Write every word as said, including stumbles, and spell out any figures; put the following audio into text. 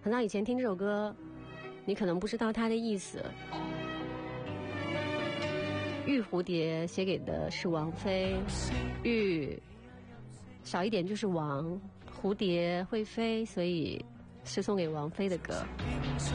很早以前听这首歌，你可能不知道它的意思。玉蝴蝶写给的是王菲，玉少一点就是王，蝴蝶会飞，所以是送给王菲的歌。